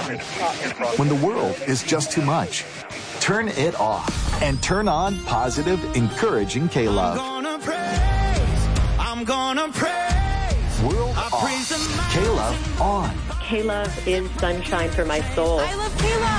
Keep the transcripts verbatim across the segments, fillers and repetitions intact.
When the world is just too much, turn it off and turn on positive, encouraging K-Love. I'm gonna praise, I'm gonna praise. World I off, K-Love on. K-Love is sunshine for my soul. I love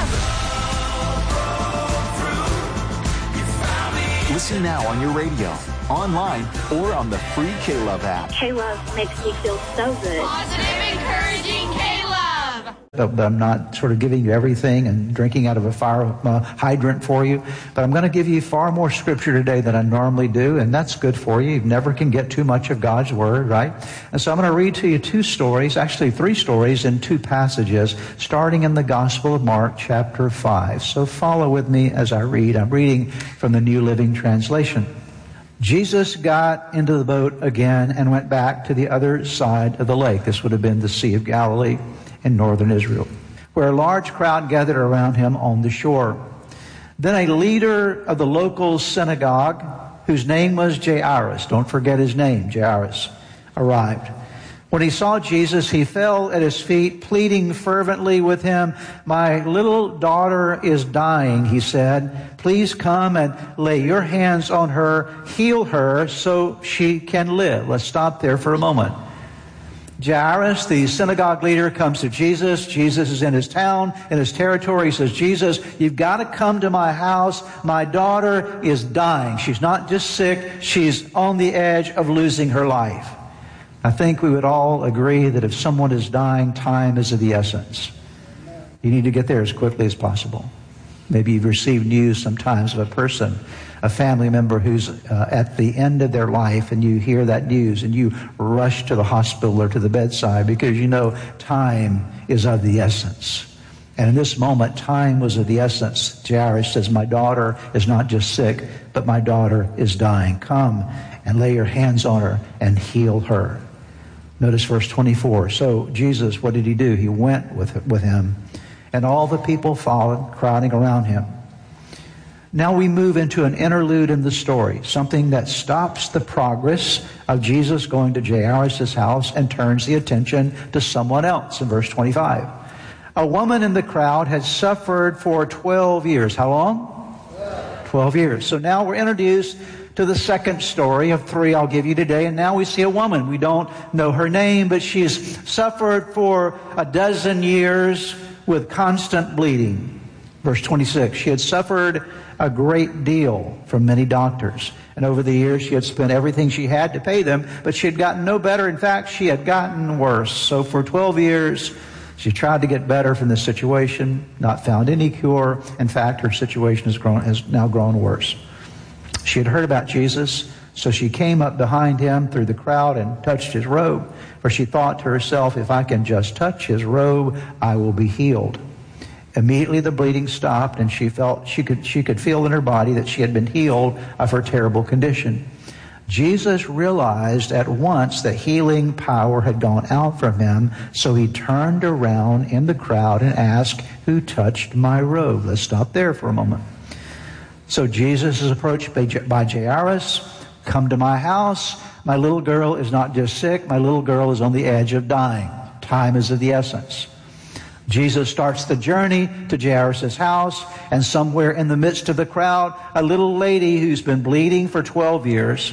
K-Love. Listen now on your radio, online, or on the free K-Love app. K-Love makes me feel so good. Positive, encouraging K-Love. That I'm not sort of giving you everything and drinking out of a fire uh, hydrant for you, but I'm going to give you far more scripture today than I normally do, and that's good for you. You never can get too much of God's Word, right? And so I'm going to read to you two stories, actually three stories in two passages, starting in the Gospel of Mark, chapter five. So follow with me as I read. I'm reading from the New Living Translation. Jesus got into the boat again and went back to the other side of the lake. This would have been the Sea of Galilee in northern Israel, where a large crowd gathered around him on the shore. Then a leader of the local synagogue, whose name was Jairus, don't forget his name, Jairus, arrived. When he saw Jesus, he fell at his feet, pleading fervently with him. "My little daughter is dying," he said. "Please come and lay your hands on her, heal her so she can live." Let's stop there for a moment. Jairus, the synagogue leader, comes to Jesus. Jesus is in his town, in his territory. He says, "Jesus, you've got to come to my house. My daughter is dying. She's not just sick, she's on the edge of losing her life." I think we would all agree that if someone is dying, time is of the essence. You need to get there as quickly as possible. Maybe you've received news sometimes of a person, a family member who's uh, at the end of their life, and you hear that news and you rush to the hospital or to the bedside because you know time is of the essence. And in this moment, time was of the essence. Jairus says, "My daughter is not just sick, but my daughter is dying. Come and lay your hands on her and heal her." Notice verse twenty-four. So Jesus, what did he do? He went with, with him, and all the people followed, crowding around him. Now we move into an interlude in the story, something that stops the progress of Jesus going to Jairus' house and turns the attention to someone else in verse twenty-five. A woman in the crowd had suffered for twelve years. How long? twelve years. So now we're introduced to the second story of three I'll give you today. And now we see a woman. We don't know her name, but she's suffered for a dozen years with constant bleeding. Verse twenty-six, she had suffered a great deal from many doctors. And over the years, she had spent everything she had to pay them, but she had gotten no better. In fact, she had gotten worse. So for twelve years, she tried to get better from this situation, not found any cure. In fact, her situation has grown, has now grown worse. She had heard about Jesus, so she came up behind him through the crowd and touched his robe, for she thought to herself, "If I can just touch his robe, I will be healed." Immediately the bleeding stopped, and she felt she could she could feel in her body that she had been healed of her terrible condition. Jesus realized at once that healing power had gone out from him, so he turned around in the crowd and asked, "Who touched my robe?" Let's stop there for a moment. So Jesus is approached by, by Jairus. "Come to my house. My little girl is not just sick. My little girl is on the edge of dying. Time is of the essence." Jesus starts the journey to Jairus' house, and somewhere in the midst of the crowd, a little lady who's been bleeding for twelve years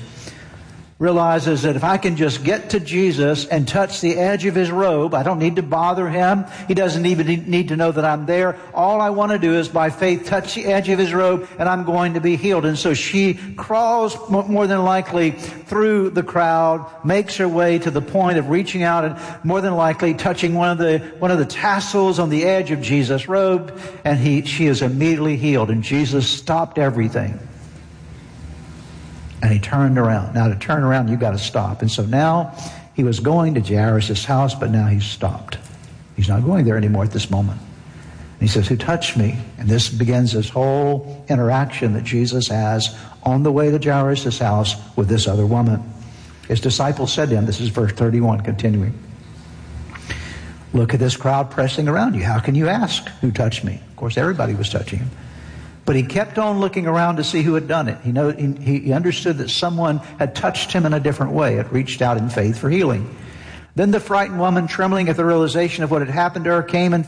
realizes that if I can just get to Jesus and touch the edge of his robe, I don't need to bother him. He doesn't even need to know that I'm there. All I want to do is by faith touch the edge of his robe, and I'm going to be healed. And so she crawls more than likely through the crowd, makes her way to the point of reaching out and more than likely touching one of the one of the tassels on the edge of Jesus' robe, and he she is immediately healed. And Jesus stopped everything. And he turned around. Now, to turn around, you've got to stop. And so now he was going to Jairus' house, but now he's stopped. He's not going there anymore at this moment. And he says, "Who touched me?" And this begins this whole interaction that Jesus has on the way to Jairus' house with this other woman. His disciples said to him, this is verse thirty-one, continuing, "Look at this crowd pressing around you. How can you ask, 'Who touched me?'" Of course, everybody was touching him. But he kept on looking around to see who had done it. He, know, he, he understood that someone had touched him in a different way, had reached out in faith for healing. Then the frightened woman, trembling at the realization of what had happened to her, came and